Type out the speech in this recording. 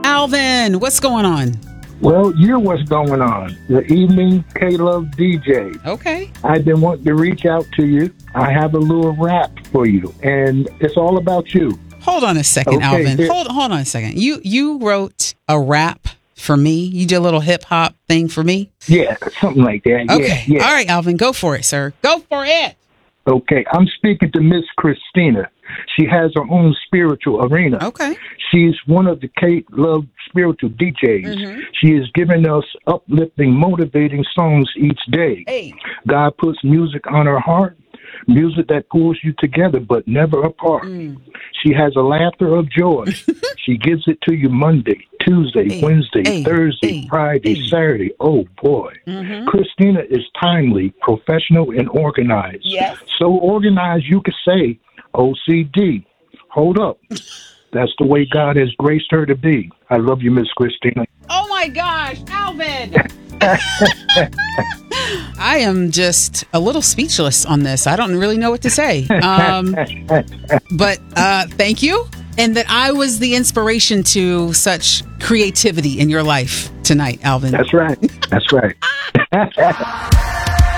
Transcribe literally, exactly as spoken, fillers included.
Alvin. What's going on? Well, you know what's going on. The evening K-Love D J. Okay. I've been wanting to reach out to you. I have a little rap for you, and it's all about you. Hold on a second, Okay, Alvin. here- Hold hold on a second. You you wrote a rap for me. You did a little hip hop thing for me. Yeah, something like that. Okay. Yeah, yeah. All right, Alvin, go for it, sir. Go for it. Okay, I'm speaking to Miss Christina. She has her own spiritual arena. Okay. She's one of the K-Love spiritual D Js. Mm-hmm. She is giving us uplifting, motivating songs each day. Hey. God puts music on her heart, music that pulls you together but never apart. Mm. She has a laughter of joy. She gives it to you Monday, Tuesday, Hey, Wednesday, hey, Thursday, hey, Friday, hey. Saturday. Oh, boy. Mm-hmm. Christina is timely, professional, and organized. Yes. So organized you could say, O C D. Hold up. That's the way God has graced her to be. I love you, Miss Christina. Oh my gosh, Alvin. I am just a little speechless on this. I don't really know what to say. Um, but uh, thank you. And that I was the inspiration to such creativity in your life tonight, Alvin. That's right. That's right.